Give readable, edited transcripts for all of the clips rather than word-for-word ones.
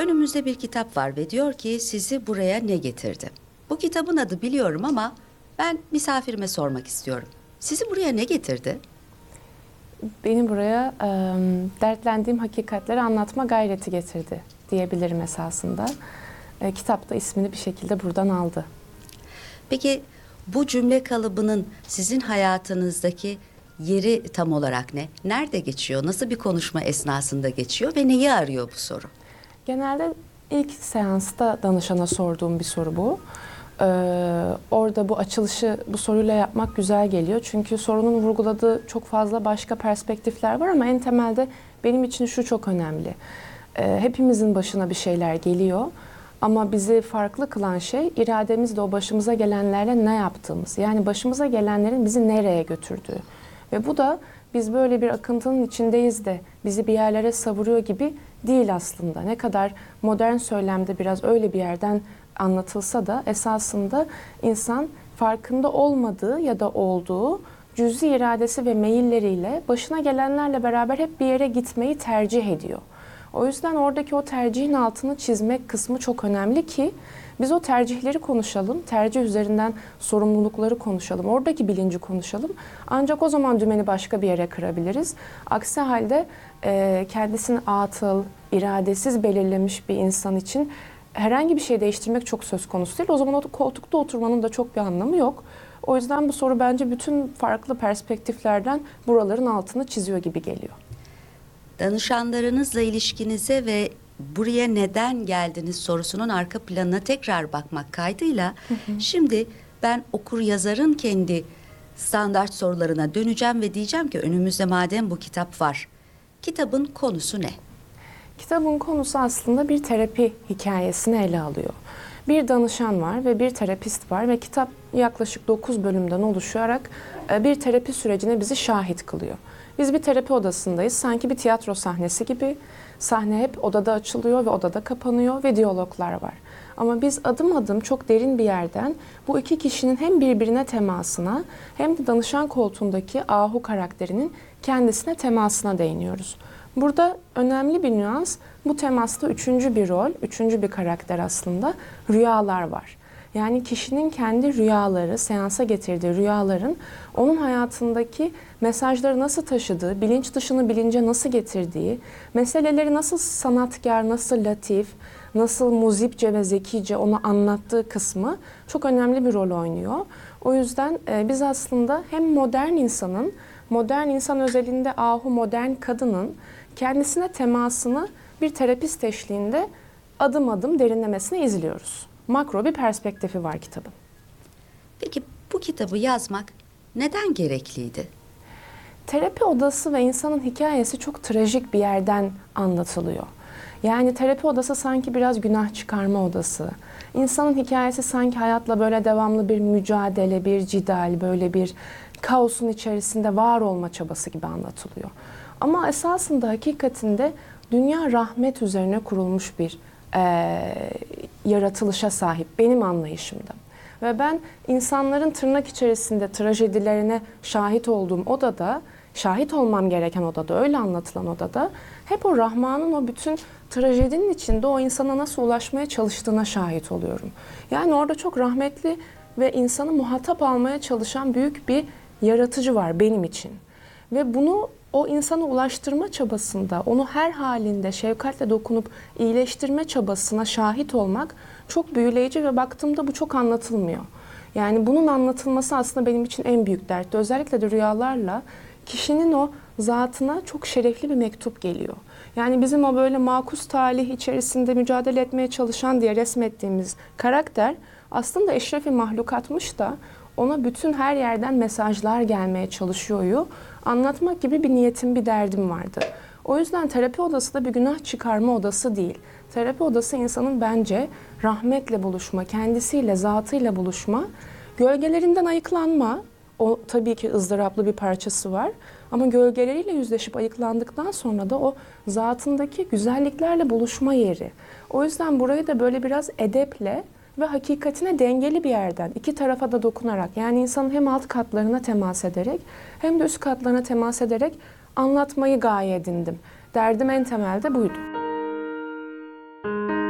Önümüzde bir kitap var ve diyor ki sizi buraya ne getirdi? Bu kitabın adı biliyorum ama ben misafirime sormak istiyorum. Sizi buraya ne getirdi? Beni buraya dertlendiğim hakikatleri anlatma gayreti getirdi diyebilirim esasında. Kitap da ismini bir şekilde buradan aldı. Peki bu cümle kalıbının sizin hayatınızdaki yeri tam olarak ne? Nerede geçiyor? Nasıl bir konuşma esnasında geçiyor ve neyi arıyor bu soru? Genelde ilk seansta danışana sorduğum bir soru bu. Orada bu açılışı bu soruyla yapmak güzel geliyor. Çünkü sorunun vurguladığı çok fazla başka perspektifler var ama en temelde benim için şu çok önemli. Hepimizin başına bir şeyler geliyor. Ama bizi farklı kılan şey irademizle o başımıza gelenlerle ne yaptığımız. Yani başımıza gelenlerin bizi nereye götürdüğü. Ve bu da biz böyle bir akıntının içindeyiz de bizi bir yerlere savuruyor gibi değil aslında. Ne kadar modern söylemde biraz öyle bir yerden anlatılsa da esasında insan farkında olmadığı ya da olduğu cüzi iradesi ve meyilleriyle başına gelenlerle beraber hep bir yere gitmeyi tercih ediyor. O yüzden oradaki o tercihin altını çizmek kısmı çok önemli ki biz o tercihleri konuşalım, tercih üzerinden sorumlulukları konuşalım, oradaki bilinci konuşalım. Ancak o zaman dümeni başka bir yere kırabiliriz. Aksi halde kendisini atıl, iradesiz belirlemiş bir insan için herhangi bir şey değiştirmek çok söz konusu değil. O zaman o koltukta oturmanın da çok bir anlamı yok. O yüzden bu soru bence bütün farklı perspektiflerden buraların altını çiziyor gibi geliyor. Danışanlarınızla ilişkinize ve buraya neden geldiniz sorusunun arka planına tekrar bakmak kaydıyla şimdi ben okur yazarın kendi standart sorularına döneceğim ve diyeceğim ki önümüzde madem bu kitap var, kitabın konusu ne? Kitabın konusu aslında bir terapi hikayesini ele alıyor. Bir danışan var ve bir terapist var ve kitap yaklaşık 9 bölümden oluşarak bir terapi sürecine bizi şahit kılıyor. Biz bir terapi odasındayız. Sanki bir tiyatro sahnesi gibi. Sahne hep odada açılıyor ve odada kapanıyor ve diyaloglar var. Ama biz adım adım çok derin bir yerden bu iki kişinin hem birbirine temasına hem de danışan koltuğundaki Ahu karakterinin kendisine temasına değiniyoruz. Burada önemli bir nüans, bu temasta üçüncü bir rol, üçüncü bir karakter aslında rüyalar var. Yani kişinin kendi rüyaları, seansa getirdiği rüyaların onun hayatındaki mesajları nasıl taşıdığı, bilinç dışını bilince nasıl getirdiği, meseleleri nasıl sanatkar, nasıl latif, nasıl muzipce ve zekice onu anlattığı kısmı çok önemli bir rol oynuyor. O yüzden biz aslında hem modern insanın, modern insan özelinde ahu modern kadının kendisine temasını bir terapist eşliğinde adım adım derinlemesine izliyoruz. Makro bir perspektifi var kitabın. Peki bu kitabı yazmak neden gerekliydi? Terapi odası ve insanın hikayesi çok trajik bir yerden anlatılıyor. Yani terapi odası sanki biraz günah çıkarma odası. İnsanın hikayesi sanki hayatla böyle devamlı bir mücadele, bir cidal, böyle bir kaosun içerisinde var olma çabası gibi anlatılıyor. Ama esasında hakikatinde dünya rahmet üzerine kurulmuş bir yaratılışa sahip benim anlayışımda. Ve ben insanların tırnak içerisinde trajedilerine şahit olduğum odada, şahit olmam gereken odada, öyle anlatılan odada hep o Rahman'ın o bütün trajedinin içinde o insana nasıl ulaşmaya çalıştığına şahit oluyorum. Yani orada çok rahmetli ve insanı muhatap almaya çalışan büyük bir yaratıcı var benim için. Ve bunu o insana ulaştırma çabasında, onu her halinde şefkatle dokunup iyileştirme çabasına şahit olmak çok büyüleyici ve baktığımda bu çok anlatılmıyor. Yani bunun anlatılması aslında benim için en büyük dertti. Özellikle de rüyalarla kişinin o zatına çok şerefli bir mektup geliyor. Yani bizim o böyle makus talih içerisinde mücadele etmeye çalışan diye resmettiğimiz karakter aslında eşrefi mahlukatmış da ona bütün her yerden mesajlar gelmeye çalışıyoryu anlatmak gibi bir niyetim, bir derdim vardı. O yüzden terapi odası da bir günah çıkarma odası değil. Terapi odası insanın bence rahmetle buluşma, kendisiyle, zatıyla buluşma, gölgelerinden ayıklanma. O tabii ki ızdıraplı bir parçası var. Ama gölgeleriyle yüzleşip ayıklandıktan sonra da o zatındaki güzelliklerle buluşma yeri. O yüzden burayı da böyle biraz edeple ve hakikatine dengeli bir yerden, iki tarafa da dokunarak, yani insanın hem alt katlarına temas ederek hem de üst katlarına temas ederek anlatmayı gaye edindim. Derdim en temelde buydu.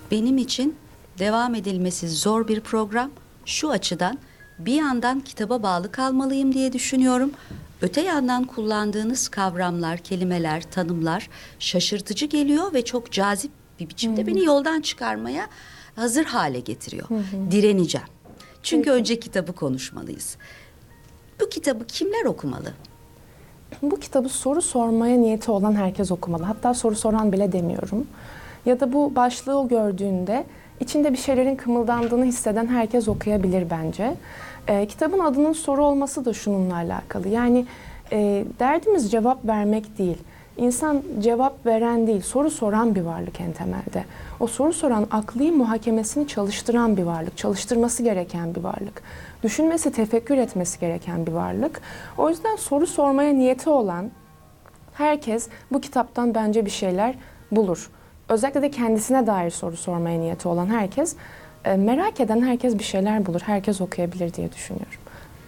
benim için devam edilmesi zor bir program. Şu açıdan bir yandan kitaba bağlı kalmalıyım diye düşünüyorum. Öte yandan kullandığınız kavramlar, kelimeler, tanımlar şaşırtıcı geliyor ve çok cazip bir biçimde beni yoldan çıkarmaya hazır hale getiriyor. Direneceğim. Çünkü önce kitabı konuşmalıyız. Bu kitabı kimler okumalı? Bu kitabı soru sormaya niyeti olan herkes okumalı. Hatta soru soran bile demiyorum. Ya da bu başlığı gördüğünde içinde bir şeylerin kımıldandığını hisseden herkes okuyabilir bence. Kitabın adının soru olması da şununla alakalı. Yani derdimiz cevap vermek değil. İnsan cevap veren değil, soru soran bir varlık en temelde. O soru soran akli muhakemesini çalıştıran bir varlık, çalıştırması gereken bir varlık. Düşünmesi, tefekkür etmesi gereken bir varlık. O yüzden soru sormaya niyeti olan herkes bu kitaptan bence bir şeyler bulur. Özellikle de kendisine dair soru sormaya niyeti olan herkes, merak eden herkes bir şeyler bulur, herkes okuyabilir diye düşünüyorum.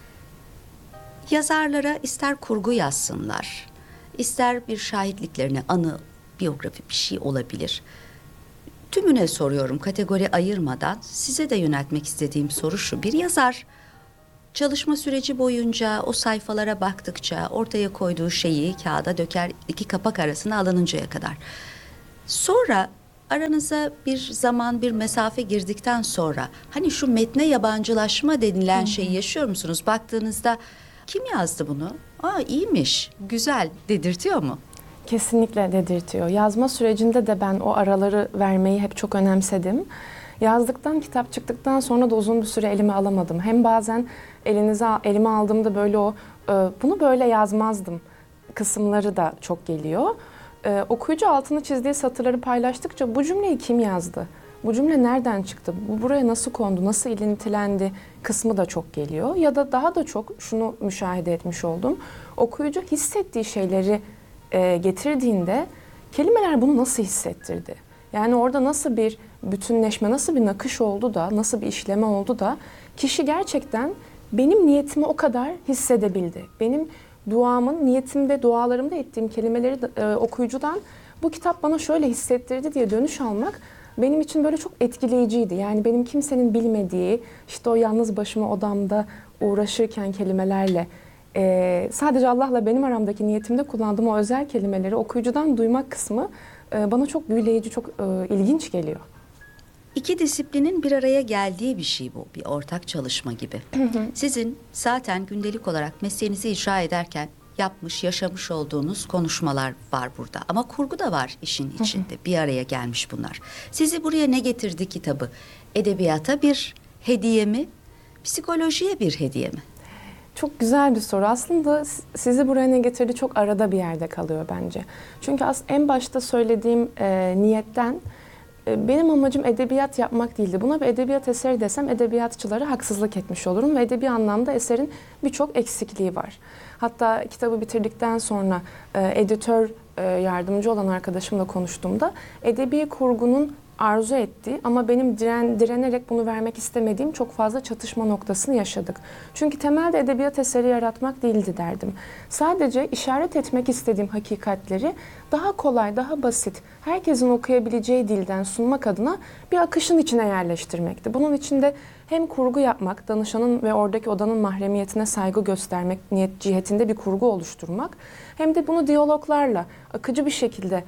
Yazarlara ister kurgu yazsınlar, ister bir şahitliklerini, anı, biyografi bir şey olabilir. Tümüne soruyorum, kategori ayırmadan. Size de yöneltmek istediğim soru şu: bir yazar çalışma süreci boyunca o sayfalara baktıkça ortaya koyduğu şeyi kağıda döker, iki kapak arasına alınıncaya kadar. Sonra aranıza bir zaman, bir mesafe girdikten sonra hani şu metne yabancılaşma denilen şeyi yaşıyor musunuz? Baktığınızda kim yazdı bunu? Aa, iyiymiş, güzel dedirtiyor mu? Kesinlikle dedirtiyor. Yazma sürecinde de ben o araları vermeyi hep çok önemsedim. Yazdıktan, kitap çıktıktan sonra da uzun bir süre elime alamadım. Hem bazen elime aldığımda böyle bunu böyle yazmazdım kısımları da çok geliyor. Okuyucu altını çizdiği satırları paylaştıkça bu cümleyi kim yazdı? Bu cümle nereden çıktı? Bu buraya nasıl kondu? Nasıl ilintilendi? Kısmı da çok geliyor. Ya da daha da çok şunu müşahede etmiş oldum. Okuyucu hissettiği şeyleri getirdiğinde kelimeler bunu nasıl hissettirdi? Yani orada nasıl bir bütünleşme, nasıl bir nakış oldu da, nasıl bir işleme oldu da kişi gerçekten benim niyetimi o kadar hissedebildi. Benim duamın, niyetimde, dualarımda ettiğim kelimeleri okuyucudan bu kitap bana şöyle hissettirdi diye dönüş almak benim için böyle çok etkileyiciydi. Yani benim kimsenin bilmediği, işte o yalnız başıma odamda uğraşırken kelimelerle sadece Allah'la benim aramdaki niyetimde kullandığım o özel kelimeleri okuyucudan duymak kısmı bana çok büyüleyici, çok ilginç geliyor. İki disiplinin bir araya geldiği bir şey bu, bir ortak çalışma gibi. Sizin zaten gündelik olarak mesleğinizi icra ederken yapmış, yaşamış olduğunuz konuşmalar var burada. Ama kurgu da var işin içinde. Bir araya gelmiş bunlar. Sizi buraya ne getirdi kitabı? Edebiyata bir hediye mi? Psikolojiye bir hediye mi? Çok güzel bir soru. Aslında sizi buraya ne getirdi çok arada bir yerde kalıyor bence. Çünkü en başta söylediğim niyetten benim amacım edebiyat yapmak değildi. Buna bir edebiyat eseri desem edebiyatçılara haksızlık etmiş olurum ve edebi anlamda eserin birçok eksikliği var. Hatta kitabı bitirdikten sonra editör yardımcı olan arkadaşımla konuştuğumda edebi kurgunun arzu ettiği ama benim direnerek bunu vermek istemediğim çok fazla çatışma noktasını yaşadık. Çünkü temelde edebiyat eseri yaratmak değildi derdim. Sadece işaret etmek istediğim hakikatleri daha kolay, daha basit, herkesin okuyabileceği dilden sunmak adına bir akışın içine yerleştirmekti. Bunun içinde hem kurgu yapmak, danışanın ve oradaki odanın mahremiyetine saygı göstermek niyet cihetinde bir kurgu oluşturmak, hem de bunu diyaloglarla akıcı bir şekilde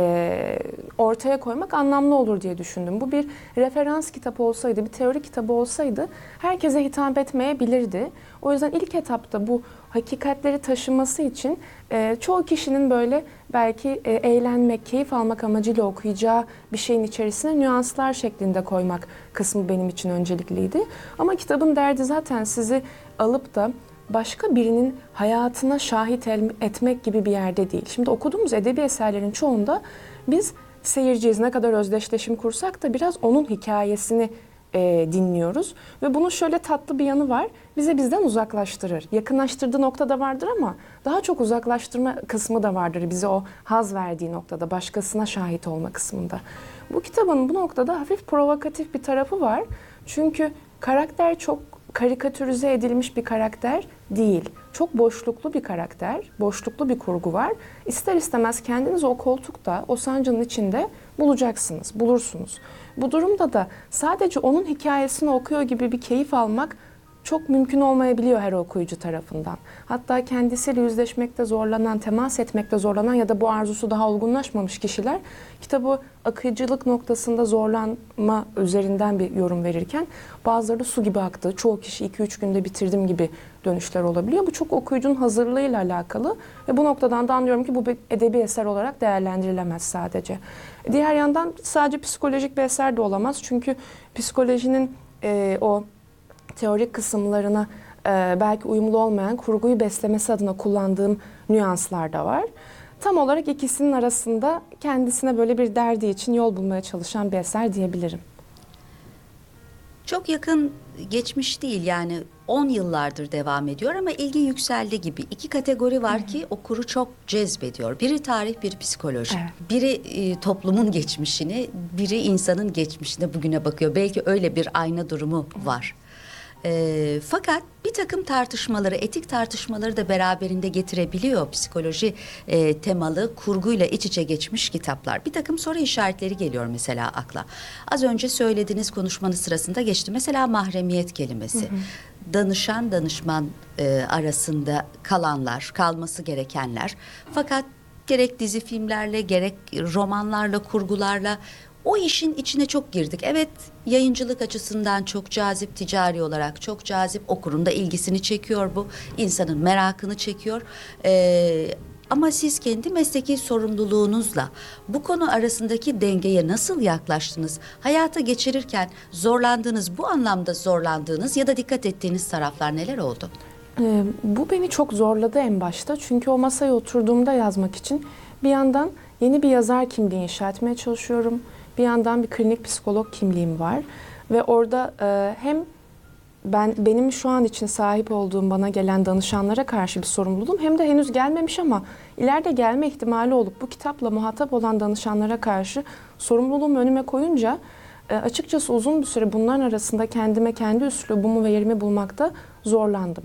ortaya koymak anlamlı olur diye düşündüm. Bu bir referans kitabı olsaydı, bir teori kitabı olsaydı herkese hitap etmeyebilirdi. O yüzden ilk etapta bu hakikatleri taşıması için çoğu kişinin böyle belki eğlenmek, keyif almak amacıyla okuyacağı bir şeyin içerisine nüanslar şeklinde koymak kısmı benim için öncelikliydi. Ama kitabın derdi zaten sizi alıp da başka birinin hayatına şahit etmek gibi bir yerde değil. Şimdi okuduğumuz edebi eserlerin çoğunda biz seyirciyiz. Ne kadar özdeşleşim kursak da biraz onun hikayesini dinliyoruz. Ve bunun şöyle tatlı bir yanı var. Bize bizden uzaklaştırır. Yakınlaştırdığı noktada vardır ama daha çok uzaklaştırma kısmı da vardır. Bize o haz verdiği noktada, başkasına şahit olma kısmında. Bu kitabın bu noktada hafif provokatif bir tarafı var. Çünkü karakter çok karikatürize edilmiş bir karakter değil. çok boşluklu bir karakter, boşluklu bir kurgu var. İster istemez kendinizi o koltukta, o sancının içinde bulacaksınız, bulursunuz. Bu durumda da sadece onun hikayesini okuyor gibi bir keyif almak çok mümkün olmayabiliyor her okuyucu tarafından. Hatta kendisiyle yüzleşmekte zorlanan, temas etmekte zorlanan ya da bu arzusu daha olgunlaşmamış kişiler kitabı akıcılık noktasında zorlanma üzerinden bir yorum verirken bazıları da su gibi aktı, çoğu kişi 2-3 günde bitirdim gibi dönüşler olabiliyor. Bu çok okuyucunun hazırlığıyla alakalı ve bu noktadan da anlıyorum ki bu bir edebi eser olarak değerlendirilemez sadece. Diğer yandan sadece psikolojik bir eser de olamaz çünkü psikolojinin o teorik kısımlarına belki uyumlu olmayan kurguyu beslemesi adına kullandığım nüanslar da var. Tam olarak ikisinin arasında kendisine böyle bir derdi için yol bulmaya çalışan bir eser diyebilirim. Çok yakın geçmiş değil, yani 10 yıllardır devam ediyor ama ilgi yükseldi gibi. İki kategori var ki okuru çok cezbediyor. Biri tarih, biri psikoloji. Evet. Biri toplumun geçmişini, biri insanın geçmişine, bugüne bakıyor. Belki öyle bir ayna durumu var. Fakat bir takım tartışmaları, etik tartışmaları da beraberinde getirebiliyor psikoloji temalı kurguyla iç içe geçmiş kitaplar. Bir takım soru işaretleri geliyor mesela akla. Az önce söylediğiniz konuşmanız sırasında geçti. Mesela mahremiyet kelimesi. Danışan danışman arasında kalanlar, kalması gerekenler. Fakat gerek dizi filmlerle, gerek romanlarla, kurgularla o işin içine çok girdik. Evet, yayıncılık açısından çok cazip, ticari olarak çok cazip. Okurun da ilgisini çekiyor bu. İnsanın merakını çekiyor. Ama siz kendi mesleki sorumluluğunuzla bu konu arasındaki dengeye nasıl yaklaştınız? Hayata geçirirken zorlandığınız, bu anlamda zorlandığınız ya da dikkat ettiğiniz taraflar neler oldu? Bu beni çok zorladı en başta. Çünkü o masaya oturduğumda yazmak için bir yandan yeni bir yazar kimliği inşa etmeye çalışıyorum. Bir yandan bir klinik psikolog kimliğim var. Ve orada hem benim şu an için sahip olduğum bana gelen danışanlara karşı bir sorumluluğum hem de henüz gelmemiş ama ileride gelme ihtimali olup bu kitapla muhatap olan danışanlara karşı sorumluluğumu önüme koyunca açıkçası uzun bir süre bunların arasında kendime, kendi üslubumu ve yerimi bulmakta zorlandım.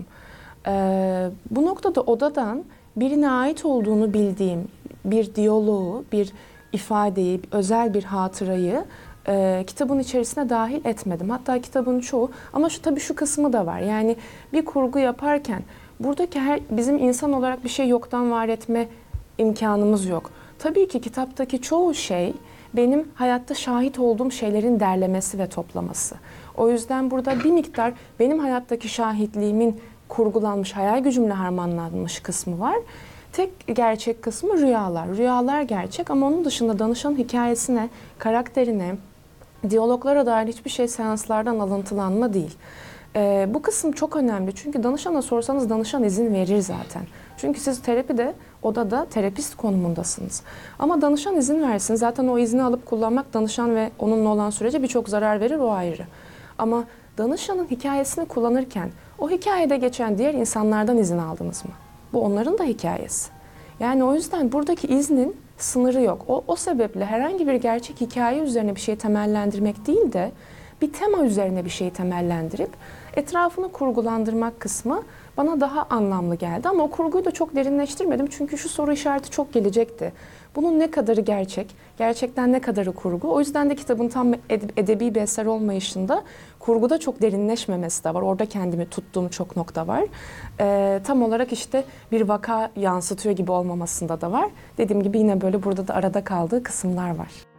Bu noktada odadan birine ait olduğunu bildiğim bir diyaloğu, bir ifadeyi, özel bir hatırayı kitabın içerisine dahil etmedim. Hatta kitabın çoğu, ama tabii şu kısmı da var. Yani bir kurgu yaparken buradaki bizim insan olarak bir şey yoktan var etme imkanımız yok. Tabii ki kitaptaki çoğu şey benim hayatta şahit olduğum şeylerin derlemesi ve toplaması. O yüzden burada bir miktar benim hayattaki şahitliğimin kurgulanmış, hayal gücümle harmanlanmış kısmı var. Tek gerçek kısmı rüyalar. Rüyalar gerçek ama onun dışında danışanın hikayesine, karakterine, diyaloglara dair hiçbir şey seanslardan alıntılanma değil. Bu kısım çok önemli çünkü danışana sorsanız danışan izin verir zaten. Çünkü siz terapide, odada terapist konumundasınız. Ama danışan izin versin. Zaten o izni alıp kullanmak danışan ve onunla olan sürece birçok zarar verir, o ayrı. Ama danışanın hikayesini kullanırken o hikayede geçen diğer insanlardan izin aldınız mı? Bu onların da hikayesi. Yani o yüzden buradaki iznin sınırı yok. O sebeple herhangi bir gerçek hikaye üzerine bir şey temellendirmek değil de bir tema üzerine bir şeyi temellendirip etrafını kurgulandırmak kısmı bana daha anlamlı geldi. Ama o kurguyu da çok derinleştirmedim çünkü şu soru işareti çok gelecekti. Bunun ne kadarı gerçek, gerçekten ne kadarı kurgu? O yüzden de kitabın tam edebi bir eser olmayışında kurguda çok derinleşmemesi de var. Orada kendimi tuttuğum çok nokta var. Tam olarak işte bir vaka yansıtıyor gibi olmamasında da var. Dediğim gibi yine böyle burada da arada kaldığı kısımlar var.